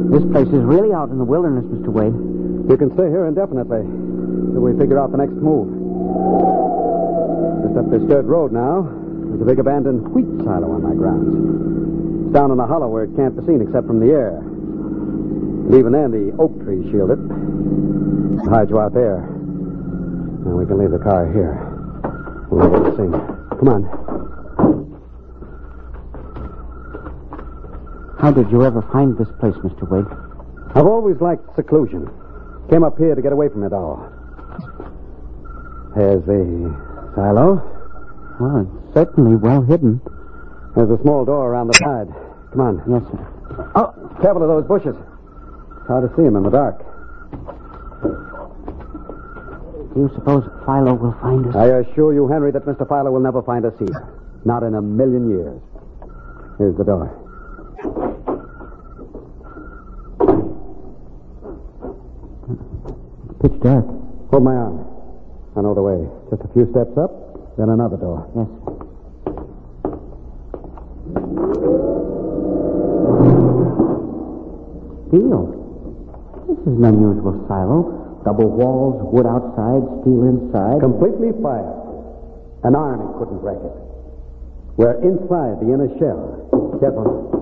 This place is really out in the wilderness, Mr. Wade. You can stay here indefinitely till we figure out the next move. Just up this dirt road now, there's a big abandoned wheat silo on my grounds. It's down in a hollow where it can't be seen except from the air. And even then, the oak trees shield it. It'll hide you out there. And we can leave the car here. We'll get the scene. Come on. How did you ever find this place, Mr. Wade? I've always liked seclusion. Came up here to get away from it all. There's the silo. Well, it's certainly well hidden. There's a small door around the side. Come on. Yes, sir. Oh, careful of those bushes. It's hard to see them in the dark. Do you suppose Philo will find us? I assure you, Henry, that Mr. Philo will never find us here. Not in a million years. Here's the door. Pitch dark. Hold my arm. I know the way. Just a few steps up, then another door. Yes. Steel. This is an unusual silo. Double walls, wood outside, steel inside. Completely fired. An army couldn't wreck it. We're inside the inner shell. Careful.